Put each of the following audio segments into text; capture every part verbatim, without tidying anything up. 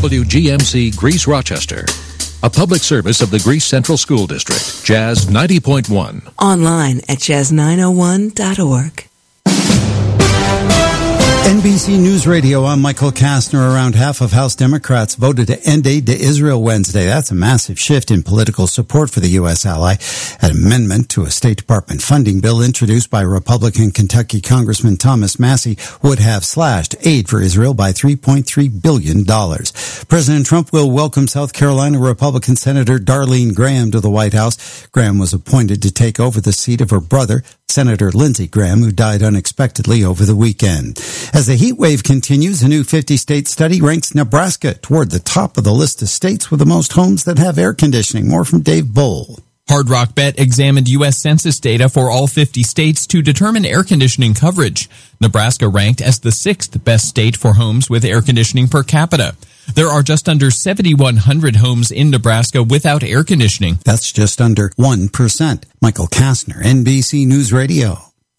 W G M C Greece Rochester. A public service of the Greece Central School District. Jazz ninety point one. Online at jazz nine oh one dot org. N B C News Radio, I'm Michael Kastner. Around half of House Democrats voted to end aid to Israel Wednesday. That's a massive shift in political support for the U S ally. An amendment to a State Department funding bill introduced by Republican Kentucky Congressman Thomas Massie would have slashed aid for Israel by three point three billion dollars. President Trump will welcome South Carolina Republican Senator Darlene Graham to the White House. Graham was appointed to take over the seat of her brother, Senator Lindsey Graham, who died unexpectedly over the weekend. As the heat wave continues, a new fifty-state study ranks Nebraska toward the top of the list of states with the most homes that have air conditioning. More from Dave Bull. Hard Rock Bet examined U S Census data for all fifty states to determine air conditioning coverage. Nebraska ranked as the sixth best state for homes with air conditioning per capita. There are just under seven thousand one hundred homes in Nebraska without air conditioning. That's just under one percent. Michael Kastner, N B C News Radio.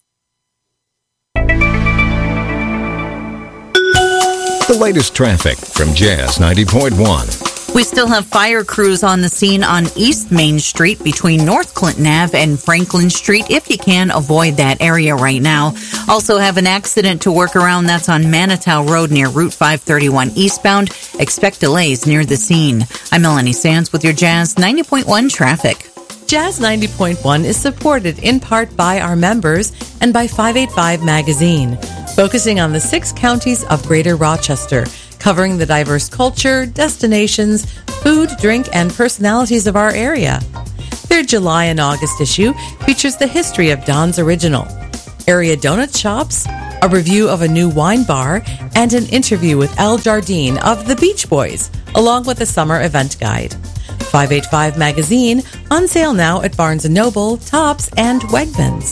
The latest traffic from Jazz ninety point one. We still have fire crews on the scene on East Main Street between North Clinton Avenue and Franklin Street. If you can, avoid that area right now. Also have an accident to work around. That's on Manitow Road near Route five thirty-one eastbound. Expect delays near the scene. I'm Melanie Sands with your Jazz ninety point one traffic. Jazz ninety point one is supported in part by our members and by five eighty-five Magazine, focusing on the six counties of Greater Rochester, covering the diverse culture, destinations, food, drink, and personalities of our area. Their July and August issue features the history of Don's Original, area donut shops, a review of a new wine bar, and an interview with Al Jardine of the Beach Boys, along with a summer event guide. five eighty-five Magazine, on sale now at Barnes and Noble, Tops, and Wegmans.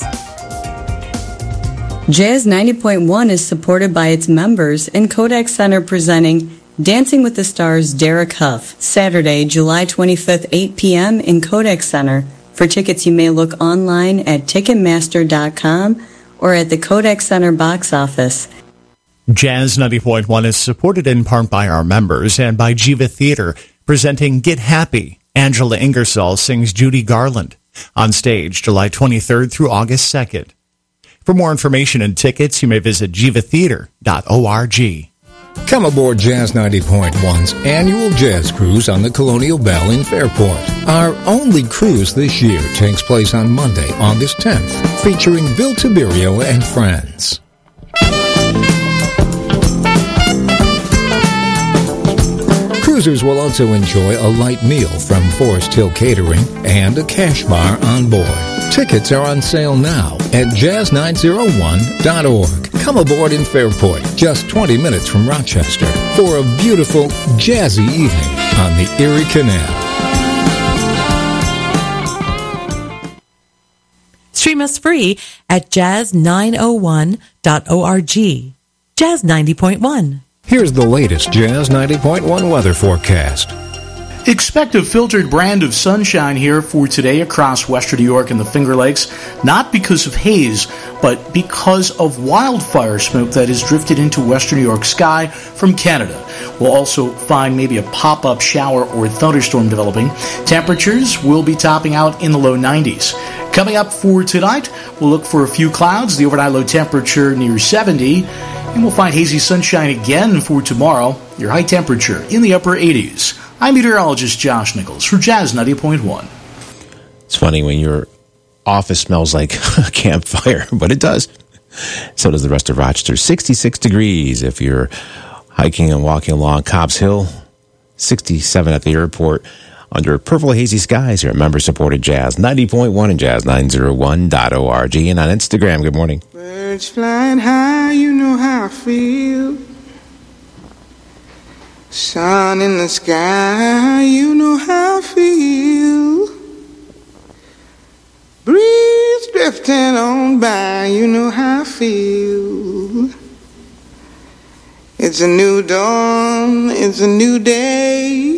Jazz ninety point one is supported by its members and Kodak Center presenting Dancing with the Stars Derek Huff, Saturday, July twenty-fifth, eight p.m. in Kodak Center. For tickets, you may look online at ticketmaster dot com or at the Kodak Center box office. Jazz ninety point one is supported in part by our members and by Jiva Theater, presenting Get Happy. Angela Ingersoll sings Judy Garland. On stage, July twenty-third through August second. For more information and tickets, you may visit jiva theater dot org. Come aboard Jazz ninety point one's annual jazz cruise on the Colonial Belle in Fairport. Our only cruise this year takes place on Monday, August tenth, featuring Bill Tiberio and friends. Cruisers will also enjoy a light meal from Forest Hill Catering and a cash bar on board. Tickets are on sale now at jazz nine oh one dot org. Come aboard in Fairport, just twenty minutes from Rochester, for a beautiful, jazzy evening on the Erie Canal. Stream us free at jazz nine oh one dot org. Jazz ninety point one. Here's the latest Jazz ninety point one weather forecast. Expect a filtered brand of sunshine here for today across western New York and the Finger Lakes, not because of haze, but because of wildfire smoke that has drifted into western New York sky from Canada. We'll also find maybe a pop-up shower or thunderstorm developing. Temperatures will be topping out in the low nineties. Coming up for tonight, we'll look for a few clouds, the overnight low temperature near seventy, and we'll find hazy sunshine again for tomorrow, your high temperature in the upper eighties. I'm meteorologist Josh Nichols for Jazz ninety point one. It's funny when your office smells like a campfire, but it does. So does the rest of Rochester. sixty-six degrees if you're hiking and walking along Cobb's Hill. sixty-seven at the airport. Under purple hazy skies here at member-supported Jazz ninety point one and jazz nine oh one dot org. And on Instagram, good morning. Birds flying high, you know how I feel. Sun in the sky, you know how I feel. Breeze drifting on by, you know how I feel. It's a new dawn, it's a new day.